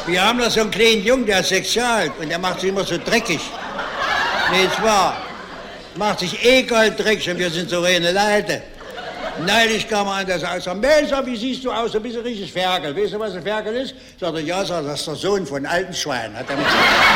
Wir haben da so einen kleinen Jungen, der ist 6 Jahre alt und der macht sich immer so dreckig. Nee, zwar. Macht sich dreckig und wir sind so reine Leute. Neulich kam einer, der sagt, Melzer, wie siehst du aus? Du bist ein richtiges Ferkel. Weißt du, was ein Ferkel ist? Sagt er, ja, sagt, das ist der Sohn von alten Schwein. Hat er mir gesagt.